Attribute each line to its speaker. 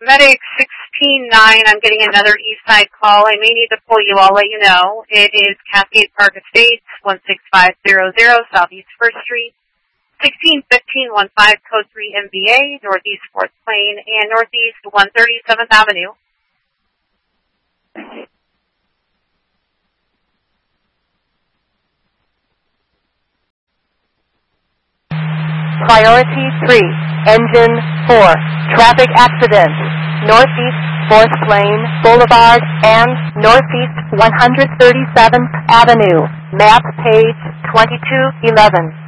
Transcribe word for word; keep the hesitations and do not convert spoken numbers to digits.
Speaker 1: Medic sixteen nine, I'm getting another east side call. I may need to pull you. I'll let you know. It is Cascade Park Estates, one six five zero zero, Southeast first Street, sixteen fifteen fifteen, code three M B A, Northeast fourth Plain, and Northeast one thirty-seventh Avenue.
Speaker 2: Priority three, Engine four, traffic accident, Northeast fourth Plain Boulevard and Northeast one hundred thirty-seventh Avenue, map page twenty-two eleven.